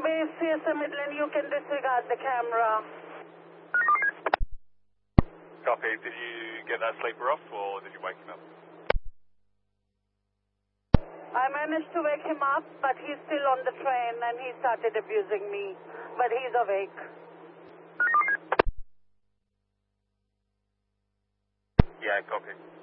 base, CSM Midland, you can disregard the camera. Copy. Did you get that sleeper off or did you wake him up? I managed to wake him up, but he's still on the train and he started abusing me. But he's awake. Yeah, copy.